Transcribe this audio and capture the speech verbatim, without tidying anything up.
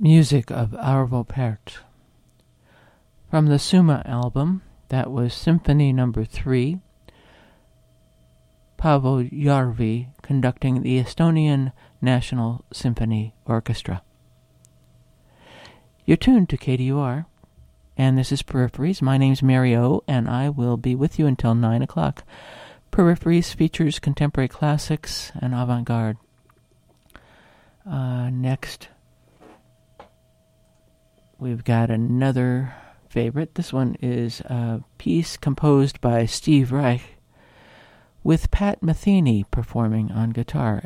music of Arvo Pärt. From the Summa album, that was Symphony Number Three, Paavo Järvi conducting the Estonian National Symphony Orchestra. You're tuned to K D U R, and this is Peripheries. My name's Mary O, and I will be with you until nine o'clock. Peripheries features contemporary classics and avant-garde. Uh, next, we've got another favorite. This one is a piece composed by Steve Reich with Pat Metheny performing on guitar.